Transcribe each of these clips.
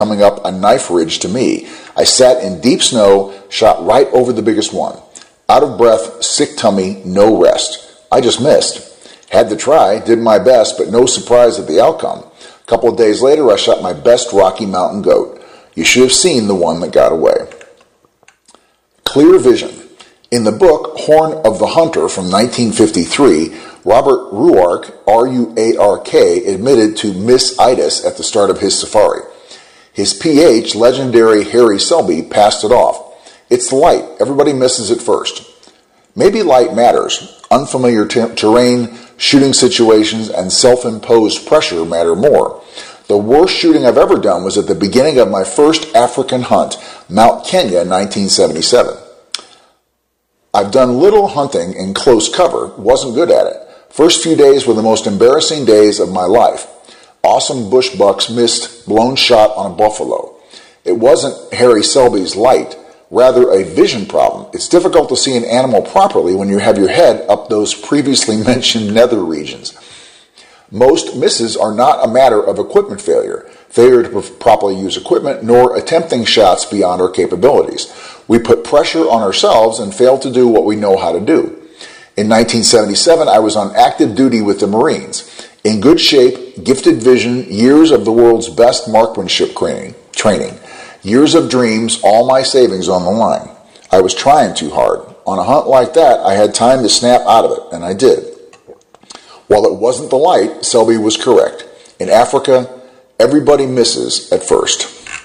coming up a knife ridge to me. I sat in deep snow, shot right over the biggest one. Out of breath, sick tummy, no rest. I just missed. Had to try, did my best, but no surprise at the outcome. A couple of days later, I shot my best Rocky Mountain goat. You should have seen the one that got away. Clear vision. In the book Horn of the Hunter from 1953, Robert Ruark, R-U-A-R-K, admitted to miss-itis at the start of his safari. His PH, legendary Harry Selby, passed it off. It's the light. Everybody misses it first. Maybe light matters. Unfamiliar terrain, shooting situations, and self-imposed pressure matter more. The worst shooting I've ever done was at the beginning of my first African hunt, Mount Kenya, 1977. I've done little hunting in close cover, wasn't good at it. First few days were the most embarrassing days of my life. Awesome bush bucks missed, blown shot on a buffalo. It wasn't Harry Selby's light, rather a vision problem. It's difficult to see an animal properly when you have your head up those previously mentioned nether regions. Most misses are not a matter of equipment failure to properly use equipment, nor attempting shots beyond our capabilities. We put pressure on ourselves and fail to do what we know how to do. In 1977, I was on active duty with the Marines. In good shape, gifted vision, years of the world's best marksmanship training, years of dreams, all my savings on the line. I was trying too hard. On a hunt like that, I had time to snap out of it, and I did. While it wasn't the light, Selby was correct. In Africa, everybody misses at first.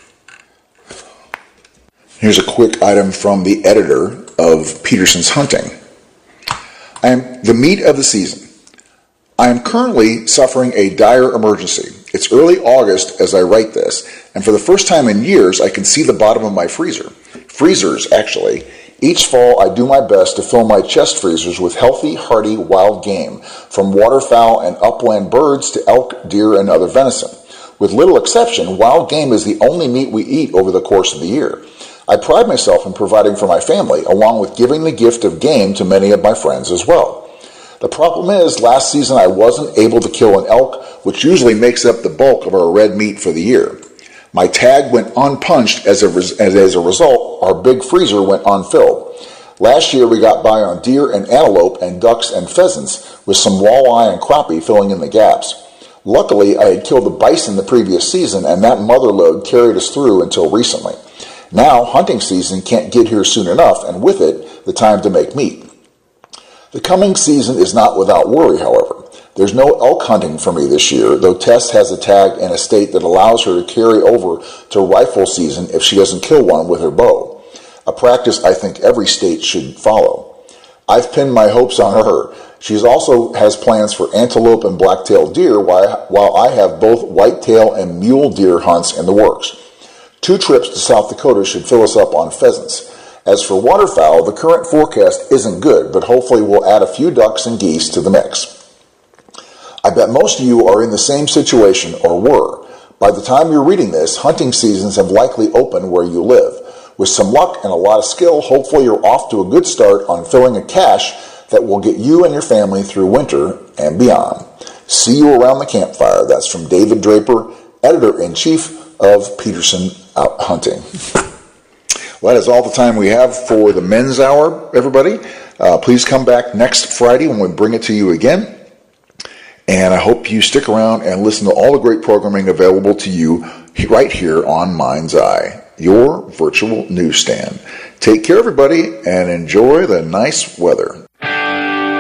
Here's a quick item from the editor of Peterson's Hunting. I am the meat of the season. I am currently suffering a dire emergency. It's early August as I write this, and for the first time in years, I can see the bottom of my freezer. Freezers, actually. Each fall, I do my best to fill my chest freezers with healthy, hearty, wild game, from waterfowl and upland birds to elk, deer, and other venison. With little exception, wild game is the only meat we eat over the course of the year. I pride myself in providing for my family, along with giving the gift of game to many of my friends as well. The problem is, last season I wasn't able to kill an elk, which usually makes up the bulk of our red meat for the year. My tag went unpunched as a result, our big freezer went unfilled. Last year we got by on deer and antelope and ducks and pheasants, with some walleye and crappie filling in the gaps. Luckily, I had killed the bison the previous season, and that mother load carried us through until recently. Now, hunting season can't get here soon enough, and with it, the time to make meat. The coming season is not without worry, however. There's no elk hunting for me this year, though Tess has a tag in a state that allows her to carry over to rifle season if she doesn't kill one with her bow, a practice I think every state should follow. I've pinned my hopes on her. She also has plans for antelope and black-tailed deer, while I have both whitetail and mule deer hunts in the works. 2 trips to South Dakota should fill us up on pheasants. As for waterfowl, the current forecast isn't good, but hopefully we'll add a few ducks and geese to the mix. I bet most of you are in the same situation, or were. By the time you're reading this, hunting seasons have likely opened where you live. With some luck and a lot of skill, hopefully you're off to a good start on filling a cache that will get you and your family through winter and beyond. See you around the campfire. That's from David Draper, Editor-in-Chief of Peterson Hunting. Well, that is all the time we have for the Men's Hour, everybody. Please come back next Friday when we bring it to you again. And I hope you stick around and listen to all the great programming available to you right here on Mind's Eye, your virtual newsstand. Take care, everybody, and enjoy the nice weather.